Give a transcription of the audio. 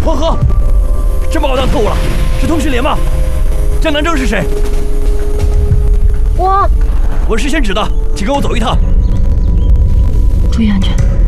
黄河，真把我当特务了？是通讯连吗？江南征是谁？我是先指的，请跟我走一趟。 注意安全。